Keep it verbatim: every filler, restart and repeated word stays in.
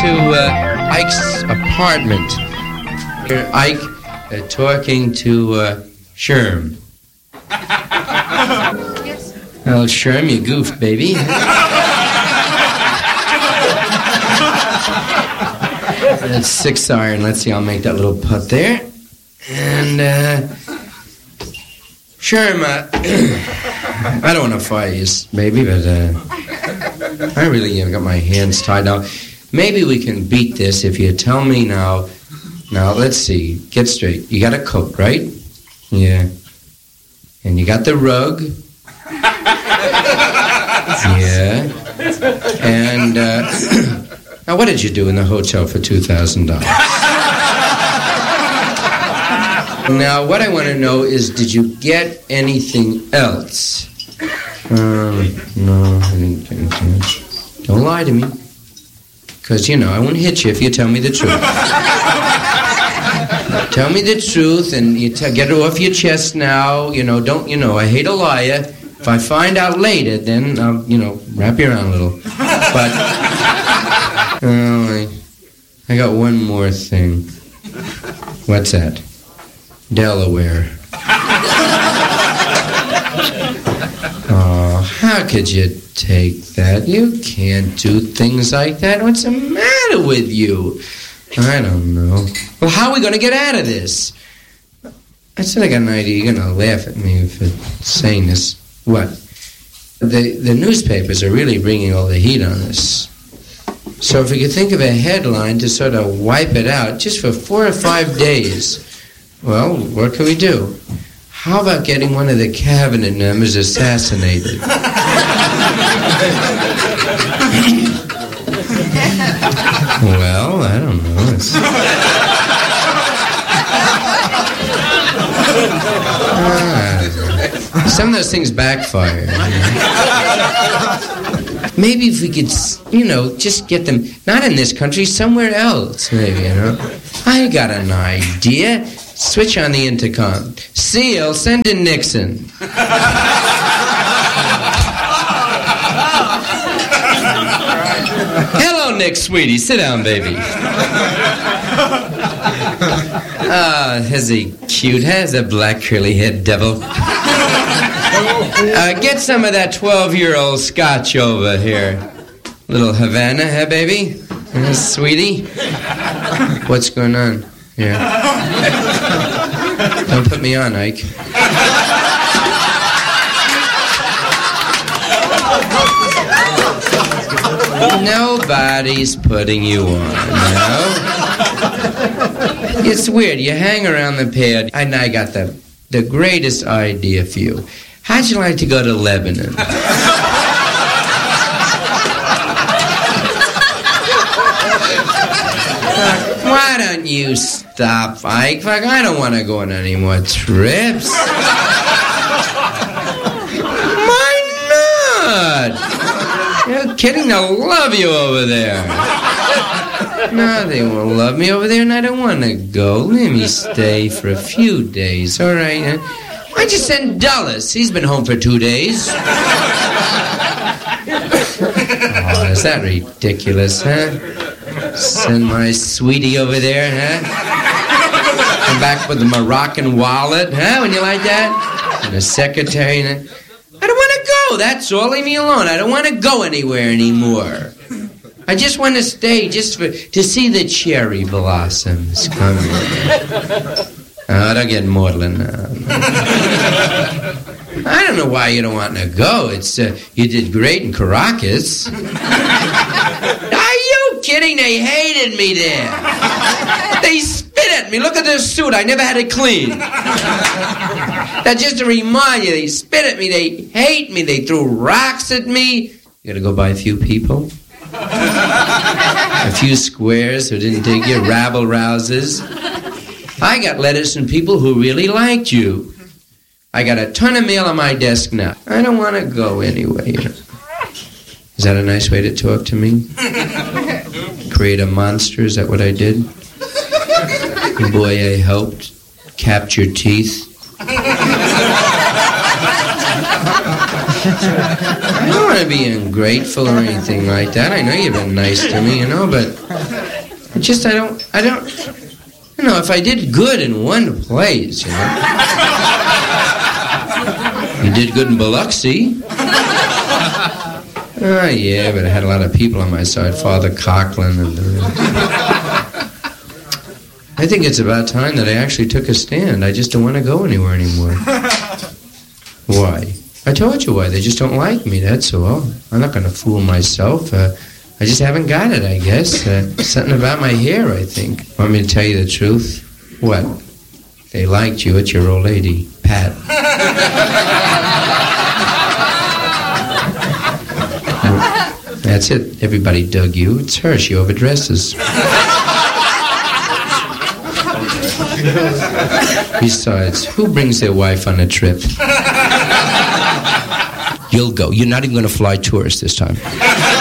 to uh, Ike's apartment. Here, Ike uh, talking to uh, Sherm. Yes. Oh, Sherm, you goofed, baby. That's six iron. Let's see, I'll make that little putt there. And, uh, Sherm, uh, I don't want to fight you, baby, but, uh, I really have got my hands tied now. Maybe we can beat this if you tell me now. Now, let's see. Get straight. You got a coat, right? Yeah. And you got the rug. Yeah. And, uh, now what did you do in the hotel for two thousand dollars? Now, what I want to know is, did you get anything else? Um, no, I didn't get anything else. Don't lie to me. Because, you know, I won't hit you if you tell me the truth. Tell me the truth, and you t- get it off your chest now. You know, don't, you know, I hate a liar. If I find out later, then I'll, you know, wrap you around a little. But, oh, I, I got one more thing. What's that? Delaware. Oh, how could you take that? You can't do things like that. What's the matter with you? I don't know. Well, how are we going to get out of this? I said I got an idea. You're going to laugh at me for saying this. What? The, the newspapers are really bringing all the heat on us. So if we could think of a headline to sort of wipe it out just for four or five days, well, what can we do? How about getting one of the cabinet members assassinated? Well, I don't know. It's... Ah, some of those things backfire. You know? Maybe if we could, you know, just get them, not in this country, somewhere else, maybe, you know. I got an idea. Switch on the intercom. Seal, send in Nixon. Hello, Nick, sweetie. Sit down, baby. Ah, oh, is he cute? Has a black curly-haired devil. Uh, get some of that twelve-year-old scotch over here. Little Havana, huh, baby? Uh, sweetie? What's going on? Yeah. Don't put me on, Ike. Nobody's putting you on, no? It's weird. You hang around the pad, and I got the, the greatest idea for you. How'd you like to go to Lebanon? Why don't you stop, Ike? Fuck, I don't want to go on any more trips. Why not? You're kidding? They'll love you over there. No, they won't love me over there, and I don't want to go. Let me stay for a few days, all right? Why don't you send Dulles? He's been home for two days. Oh, is that ridiculous, huh? Send my sweetie over there, huh? Come back with a Moroccan wallet, huh? When you like that? And a secretary. And a... I don't want to go, that's all. Leave me alone. I don't want to go anywhere anymore. I just want to stay just for to see the cherry blossoms come in. Oh, don't get maudlin now. I don't know why you don't want to go. It's uh, you did great in Caracas. Kidding, they hated me there. They spit at me. Look at this suit. I never had it clean. That's just to remind you, they spit at me. They hate me. They threw rocks at me. You gotta go by a few people. A few squares who didn't dig you, rabble rousers. I got letters from people who really liked you. I got a ton of mail on my desk now. I don't want to go anyway. Is that a nice way to talk to me? Create a monster, is that what I did? Boy, I helped capture teeth. I don't want to be ungrateful or anything like that. I know you've been nice to me, you know, but It just, I don't, I don't, you know, if I did good in one place, you know. You did good in Biloxi. Oh, yeah, but I had a lot of people on my side. Father Coughlin and... Uh, I think it's about time that I actually took a stand. I just don't want to go anywhere anymore. Why? I told you why. They just don't like me, that's all. I'm not going to fool myself. Uh, I just haven't got it, I guess. Uh, something about my hair, I think. Want me to tell you the truth? What? They liked you. It's your old lady, Pat. That's it. Everybody dug you. It's her. She overdresses. Besides, who brings their wife on a trip? You'll go. You're not even going to fly tourists this time.